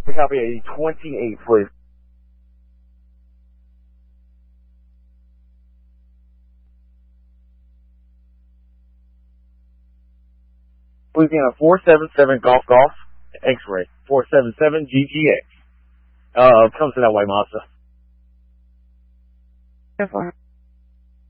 Copy a 28, please. Louisiana 477 Golf Golf, X-ray, 477 GGX. Comes to that way, Mazda.